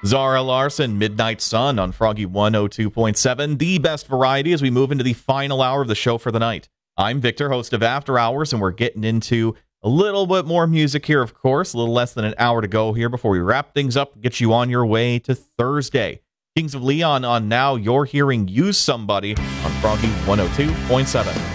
Zara Larson, Midnight Sun on Froggy 102.7, the best variety as we move into the final hour of the show for the night. I'm Victor, host of After Hours, and we're getting into a little bit more music here, of course. A little less than an hour to go here before we wrap things up and get you on your way to Thursday. Kings of Leon on now. You're hearing Use Somebody on Froggy 102.7.